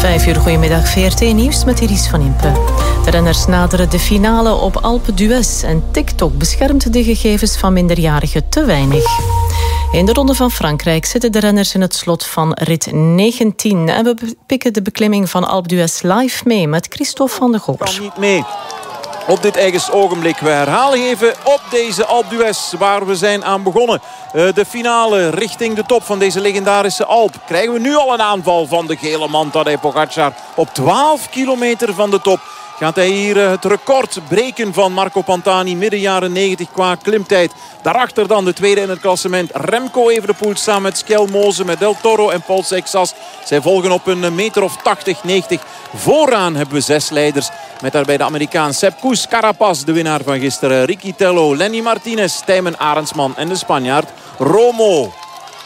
5 uur, goedemiddag, VRT Nieuws met Iris van Impe. De renners naderen de finale op Alpe d'Huez en TikTok beschermt de gegevens van minderjarigen te weinig. In de Ronde van Frankrijk zitten de renners in het slot van rit 19. En we pikken de beklimming van Alpe d'Huez live mee met Christophe van der Goor. Kan niet mee op dit eigen ogenblik. We herhalen even op deze Alpe d'Huez waar we zijn aan begonnen. De finale richting de top van deze legendarische Alp. Krijgen we nu al een aanval van de gele man Tadej Pogačar. Op 12 kilometer van de top gaat hij hier het record breken van Marco Pantani midden jaren 90 qua klimtijd. Daarachter dan de tweede in het klassement Remco Evenepoel samen met Skelmoze, met Del Toro en Paul Seixas. Zij volgen op een meter of 80, 90. Vooraan hebben we 6 leiders met daarbij de Amerikaan Sepp Kuss, Carapaz, de winnaar van gisteren, Ricky Tello, Lenny Martinez, Tijmen Arendsman en de Spanjaard Romo.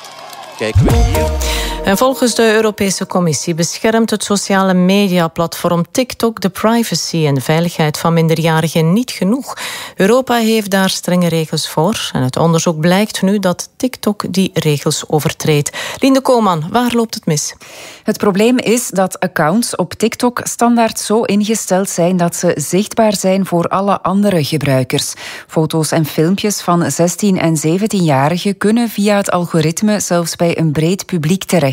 Kijken we hier. En volgens de Europese Commissie beschermt het sociale mediaplatform TikTok de privacy en de veiligheid van minderjarigen niet genoeg. Europa heeft daar strenge regels voor. En uit onderzoek blijkt nu dat TikTok die regels overtreedt. Linde Koolman, waar loopt het mis? Het probleem is dat accounts op TikTok standaard zo ingesteld zijn dat ze zichtbaar zijn voor alle andere gebruikers. Foto's en filmpjes van 16- en 17-jarigen kunnen via het algoritme zelfs bij een breed publiek terechtkomen.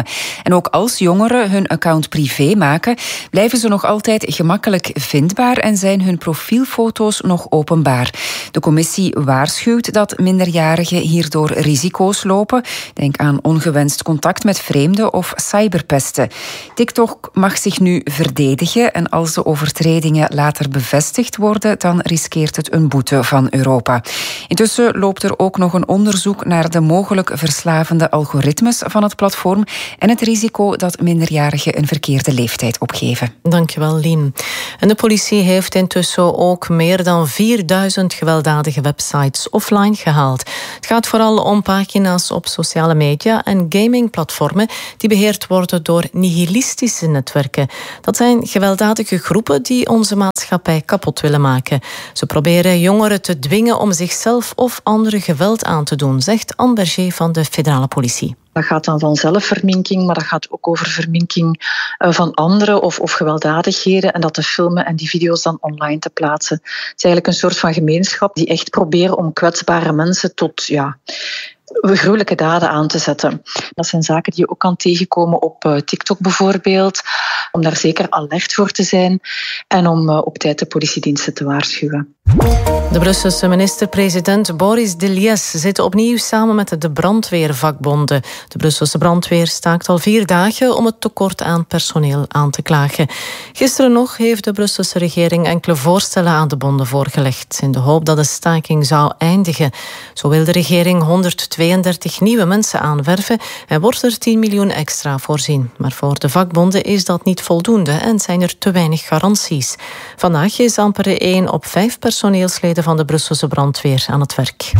En ook als jongeren hun account privé maken, blijven ze nog altijd gemakkelijk vindbaar en zijn hun profielfoto's nog openbaar. De commissie waarschuwt dat minderjarigen hierdoor risico's lopen. Denk aan ongewenst contact met vreemden of cyberpesten. TikTok mag zich nu verdedigen en als de overtredingen later bevestigd worden, dan riskeert het een boete van Europa. Intussen loopt er ook nog een onderzoek naar de mogelijk verslavende algoritmes van het platform en het risico dat minderjarigen een verkeerde leeftijd opgeven. Dankjewel, Lien. En de politie heeft intussen ook meer dan 4000 gewelddadige websites offline gehaald. Het gaat vooral om pagina's op sociale media en gamingplatformen die beheerd worden door nihilistische netwerken. Dat zijn gewelddadige groepen die onze maatschappij kapot willen maken. Ze proberen jongeren te dwingen om zichzelf of anderen geweld aan te doen, zegt Anne Berger van de federale politie. Dat gaat dan van zelfverminking, maar dat gaat ook over verminking van anderen of gewelddadigheden en dat te filmen en die video's dan online te plaatsen. Het is eigenlijk een soort van gemeenschap die echt proberen om kwetsbare mensen tot gruwelijke daden aan te zetten. Dat zijn zaken die je ook kan tegenkomen op TikTok bijvoorbeeld, om daar zeker alert voor te zijn en om op tijd de politiediensten te waarschuwen. De Brusselse minister-president Boris Deliès zit opnieuw samen met de brandweervakbonden. De Brusselse brandweer staakt al 4 dagen om het tekort aan personeel aan te klagen. Gisteren nog heeft de Brusselse regering enkele voorstellen aan de bonden voorgelegd, in de hoop dat de staking zou eindigen. Zo wil de regering 132 nieuwe mensen aanwerven en wordt er 10 miljoen extra voorzien. Maar voor de vakbonden is dat niet voldoende en zijn er te weinig garanties. Vandaag is amper 1 op 5 personeelsleden van de Brusselse brandweer aan het werk.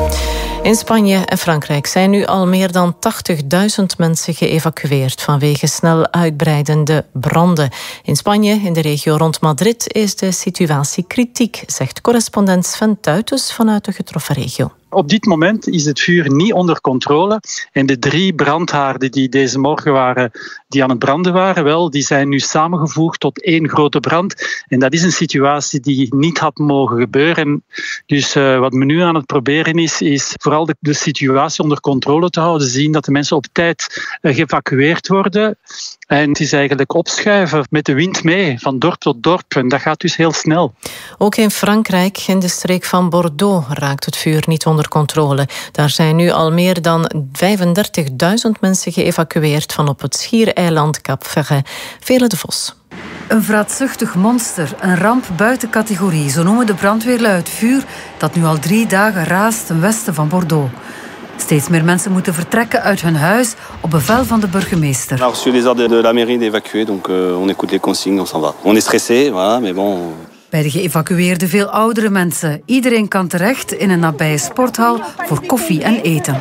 In Spanje en Frankrijk zijn nu al meer dan 80.000 mensen geëvacueerd vanwege snel uitbreidende branden. In Spanje, in de regio rond Madrid, is de situatie kritiek, zegt correspondent Sven Tuitens vanuit de getroffen regio. Op dit moment is het vuur niet onder controle. En de 3 brandhaarden die deze morgen die aan het branden waren, die zijn nu samengevoegd tot 1 grote brand. En dat is een situatie die niet had mogen gebeuren. Dus wat men nu aan het proberen is vooral de situatie onder controle te houden. Zien dat de mensen op tijd geëvacueerd worden. En het is eigenlijk opschuiven met de wind mee, van dorp tot dorp. En dat gaat dus heel snel. Ook in Frankrijk, in de streek van Bordeaux, raakt het vuur niet onder controle. Daar zijn nu al meer dan 35.000 mensen geëvacueerd van op het schiereiland Cap Ferret. Vele de Vos. Een vraatzuchtig monster, een ramp buiten categorie. Zo noemen de brandweerlui het vuur dat nu al 3 dagen raast ten westen van Bordeaux. Steeds meer mensen moeten vertrekken uit hun huis op bevel van de burgemeester. On a reçu les ordres de la mairie d'évacuer, donc on écoute les consignes, on s'en va. On est stressé, voilà, mais bon. Bij de geëvacueerde veel oudere mensen. Iedereen kan terecht in een nabije sporthal voor koffie en eten.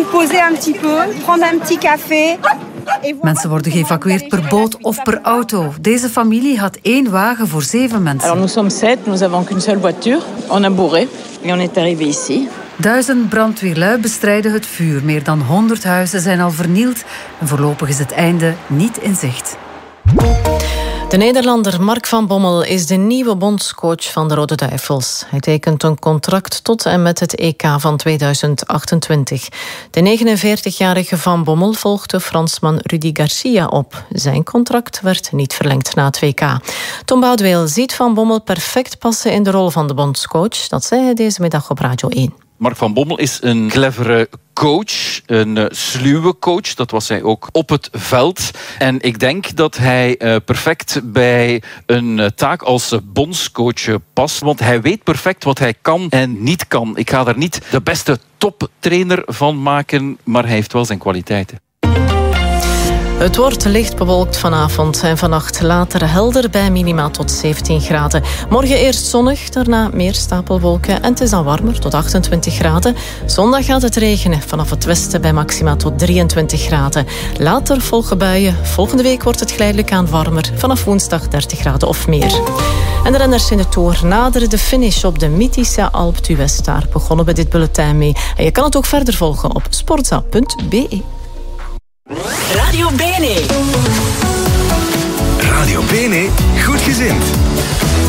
Mensen worden geëvacueerd per boot of per auto. Deze familie had 1 wagen voor 7 mensen. Alors nous sommes 7, nous avons qu'une seule voiture. On a bourré et on est arrivé ici. 1000 brandweerlui bestrijden het vuur. Meer dan 100 huizen zijn al vernield en voorlopig is het einde niet in zicht. De Nederlander Mark van Bommel is de nieuwe bondscoach van de Rode Duivels. Hij tekent een contract tot en met het EK van 2028. De 49-jarige Van Bommel volgde Fransman Rudy Garcia op. Zijn contract werd niet verlengd na het WK. Tom Boudewijn ziet Van Bommel perfect passen in de rol van de bondscoach. Dat zei hij deze middag op Radio 1. Mark van Bommel is een clevere coach, een sluwe coach. Dat was hij ook op het veld. En ik denk dat hij perfect bij een taak als bondscoach past. Want hij weet perfect wat hij kan en niet kan. Ik ga daar niet de beste toptrainer van maken, maar hij heeft wel zijn kwaliteiten. Het wordt licht bewolkt vanavond en vannacht later helder bij minima tot 17 graden. Morgen eerst zonnig, daarna meer stapelwolken en het is dan warmer tot 28 graden. Zondag gaat het regenen vanaf het westen bij maxima tot 23 graden. Later volgen buien. Volgende week wordt het geleidelijk aan warmer, vanaf woensdag 30 graden of meer. En de renners in de Tour naderen de finish op de mythische Alpe d'Huez. Daar begonnen we dit bulletin mee. En je kan het ook verder volgen op sportza.be. Radio Bene. Radio Bene, goed gezind.